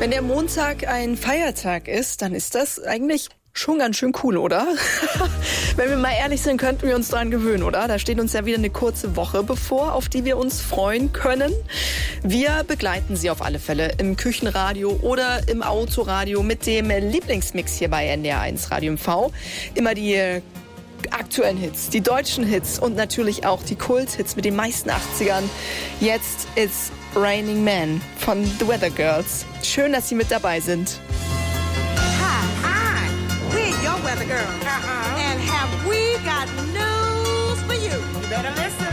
Wenn der Montag ein Feiertag ist, dann ist das eigentlich schon ganz schön cool, oder? Wenn wir mal ehrlich sind, könnten wir uns daran gewöhnen, oder? Da steht uns ja wieder eine kurze Woche bevor, auf die wir uns freuen können. Wir begleiten Sie auf alle Fälle im Küchenradio oder im Autoradio mit dem Lieblingsmix hier bei NDR1 Radio MV. Immer die aktuellen Hits, die deutschen Hits und natürlich auch die Kult-Hits mit den meisten 80ern. Jetzt ist Raining Man von The Weather Girls. Schön, dass Sie mit dabei sind. Hi, we're your weather girl. And have we got news for you? You better listen.